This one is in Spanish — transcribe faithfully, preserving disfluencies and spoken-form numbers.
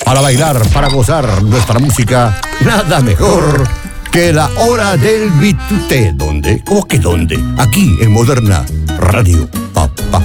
Para bailar, para gozar nuestra música, nada mejor que la hora del bitute. ¿Dónde? ¿Cómo que dónde? Aquí en Moderna Radio. Pa, pa.